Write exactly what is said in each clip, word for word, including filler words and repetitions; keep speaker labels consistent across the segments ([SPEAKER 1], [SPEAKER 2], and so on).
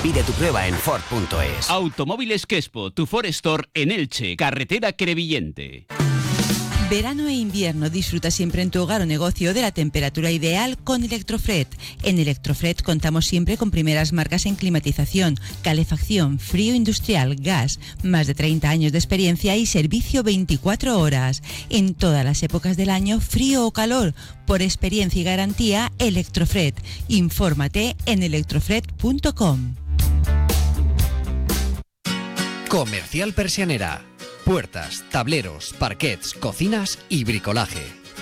[SPEAKER 1] Pide tu prueba en Ford punto es.
[SPEAKER 2] Automóviles Quespo, tu Ford Store en Elche, carretera Crevillente.
[SPEAKER 3] Verano e invierno, disfruta siempre en tu hogar o negocio de la temperatura ideal con Electrofred. En Electrofred contamos siempre con primeras marcas en climatización, calefacción, frío industrial, gas, más de treinta años de experiencia y servicio veinticuatro horas. En todas las épocas del año, frío o calor, por experiencia y garantía, Electrofred. Infórmate en electrofred punto com.
[SPEAKER 4] Comercial Persianera. Puertas, tableros, parquets, cocinas y bricolaje.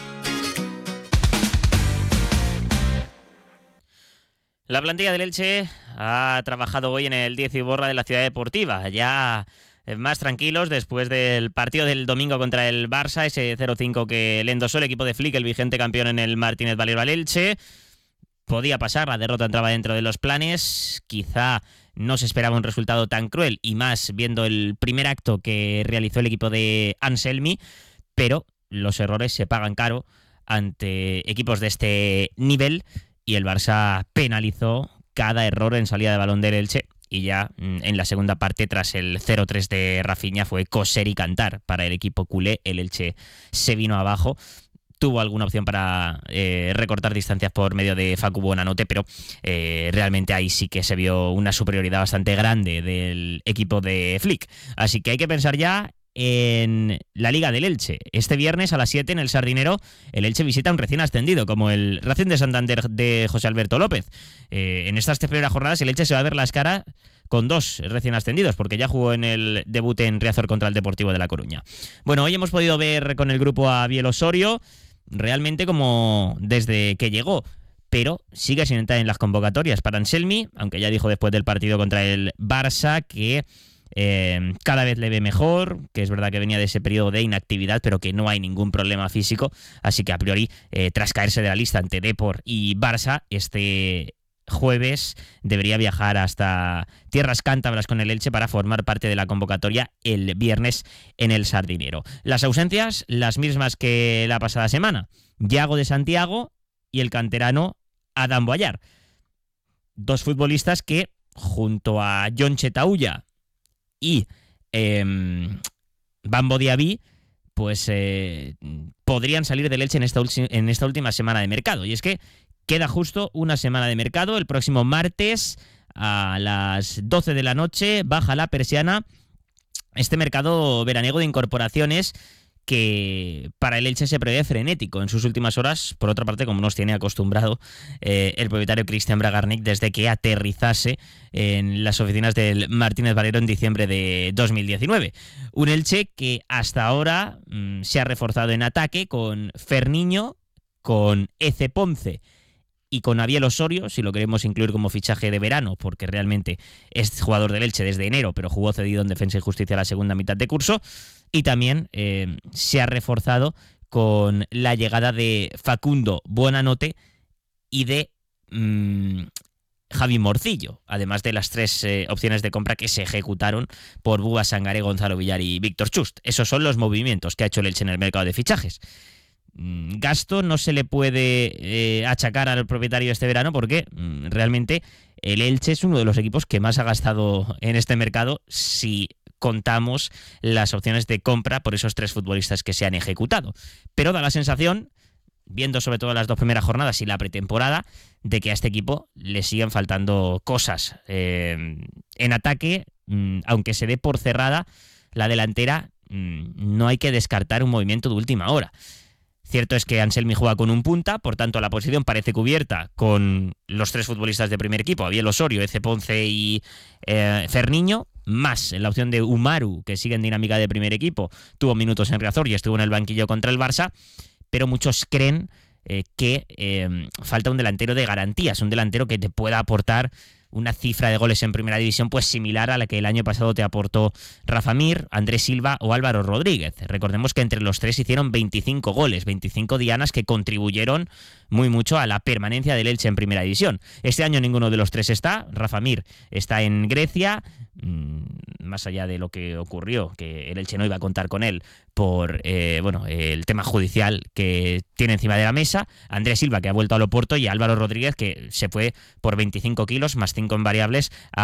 [SPEAKER 5] La plantilla del Elche ha trabajado hoy en el diez y borra de la Ciudad Deportiva. Ya más tranquilos después del partido del domingo contra el Barça, ese cero cinco que le endosó el equipo de Flick, el vigente campeón en el Martínez Valero al Elche. Podía pasar, la derrota entraba dentro de los planes, quizá no se esperaba un resultado tan cruel y más viendo el primer acto que realizó el equipo de Anselmi, pero los errores se pagan caro ante equipos de este nivel y el Barça penalizó cada error en salida de balón del Elche y ya en la segunda parte, tras el cero tres de Rafinha, fue coser y cantar para el equipo culé. El Elche se vino abajo. Tuvo alguna opción para eh, recortar distancias por medio de Facu Buonanotte, pero eh, realmente ahí sí que se vio una superioridad bastante grande del equipo de Flick. Así que hay que pensar ya en la Liga del Elche. Este viernes a las siete en el Sardinero, el Elche visita a un recién ascendido, como el Racing de Santander de José Alberto López. Eh, en estas tres primeras jornadas el Elche se va a ver las caras con dos recién ascendidos, porque ya jugó en el debut en Riazor contra el Deportivo de La Coruña. Bueno, hoy hemos podido ver con el grupo a Biel Osorio, realmente como desde que llegó, pero sigue sin entrar en las convocatorias para Anselmi, aunque ya dijo después del partido contra el Barça que eh, cada vez le ve mejor, que es verdad que venía de ese periodo de inactividad, pero que no hay ningún problema físico, así que a priori, eh, tras caerse de la lista ante Depor y Barça, este jueves debería viajar hasta tierras cántabras con el Elche para formar parte de la convocatoria el viernes en el Sardinero. Las ausencias, las mismas que la pasada semana. Yago de Santiago y el canterano Adam Boyar. Dos futbolistas que, junto a Jon Chetauya y eh, Bambo Diaby, pues eh, podrían salir del Elche en esta, en esta última semana de mercado. Y es que queda justo una semana de mercado. El próximo martes a las doce de la noche baja la persiana este mercado veraniego de incorporaciones que para el Elche se prevé frenético en sus últimas horas, por otra parte, como nos tiene acostumbrado eh, el propietario Cristian Bragarnik desde que aterrizase en las oficinas del Martínez Valero en diciembre de dos mil diecinueve. Un Elche que hasta ahora mmm, se ha reforzado en ataque con Ferniño, con Eze Ponce y con Abiel Osorio, si lo queremos incluir como fichaje de verano, porque realmente es jugador del Elche desde enero, pero jugó cedido en Defensa y Justicia la segunda mitad de curso. Y también eh, se ha reforzado con la llegada de Facundo Buonanotte y de mmm, Javi Morcillo, además de las tres eh, opciones de compra que se ejecutaron por Búa Sangaré, Gonzalo Villar y Víctor Chust. Esos son los movimientos que ha hecho el Elche en el mercado de fichajes. Gasto no se le puede eh, achacar al propietario este verano porque mm, realmente el Elche es uno de los equipos que más ha gastado en este mercado si contamos las opciones de compra por esos tres futbolistas que se han ejecutado. Pero da la sensación, viendo sobre todo las dos primeras jornadas y la pretemporada, de que a este equipo le siguen faltando cosas. Eh, en ataque, mm, aunque se dé por cerrada la delantera, mm, no hay que descartar un movimiento de última hora. Cierto es que Anselmi juega con un punta, por tanto la posición parece cubierta con los tres futbolistas de primer equipo, Abiel Osorio, Eze Ponce y eh, Ferniño, más en la opción de Umaru, que sigue en dinámica de primer equipo, tuvo minutos en Riazor y estuvo en el banquillo contra el Barça, pero muchos creen eh, que eh, falta un delantero de garantías, un delantero que te pueda aportar una cifra de goles en primera división pues similar a la que el año pasado te aportó Rafa Mir, Andrés Silva o Álvaro Rodríguez. Recordemos que entre los tres hicieron veinticinco goles, veinticinco dianas que contribuyeron muy mucho a la permanencia del Elche en primera división. Este año ninguno de los tres está. Rafa Mir está en Grecia, más allá de lo que ocurrió, que el Elche no iba a contar con él por eh, bueno el tema judicial que tiene encima de la mesa. Andrés Silva, que ha vuelto al Oporto, y Álvaro Rodríguez, que se fue por veinticinco kilos más cinco en variables a